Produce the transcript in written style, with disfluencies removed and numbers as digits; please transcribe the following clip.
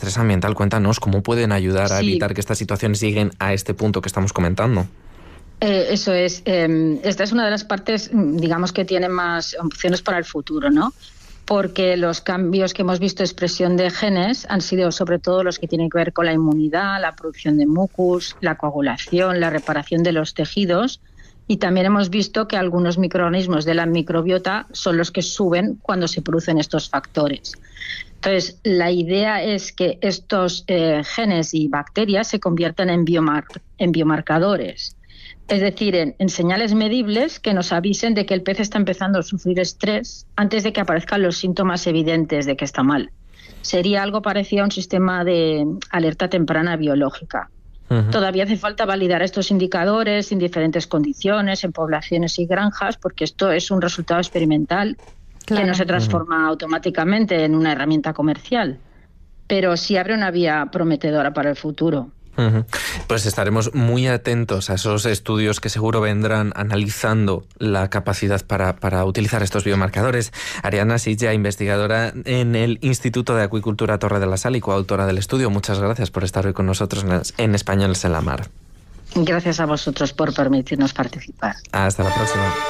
estrés ambiental. Cuéntanos cómo pueden ayudar a evitar que estas situaciones lleguen a este punto que estamos comentando. Eso es. Esta es una de las partes, digamos, que tiene más opciones para el futuro, ¿no? Porque los cambios que hemos visto de expresión de genes han sido sobre todo los que tienen que ver con la inmunidad, la producción de mucus, la coagulación, la reparación de los tejidos, y también hemos visto que algunos microorganismos de la microbiota son los que suben cuando se producen estos factores. Entonces, la idea es que estos genes y bacterias se conviertan en biomarcadores, es decir, en señales medibles que nos avisen de que el pez está empezando a sufrir estrés antes de que aparezcan los síntomas evidentes de que está mal. Sería algo parecido a un sistema de alerta temprana biológica. Uh-huh. Todavía hace falta validar estos indicadores en diferentes condiciones, en poblaciones y granjas, porque esto es un resultado experimental que no se transforma automáticamente en una herramienta comercial, pero sí abre una vía prometedora para el futuro. Uh-huh. Pues estaremos muy atentos a esos estudios que seguro vendrán analizando la capacidad para utilizar estos biomarcadores. Ariana Sitja, investigadora en el Instituto de Acuicultura Torre de la Sal y coautora del estudio, muchas gracias por estar hoy con nosotros en Españoles en la Mar. Gracias a vosotros por permitirnos participar. Hasta la próxima.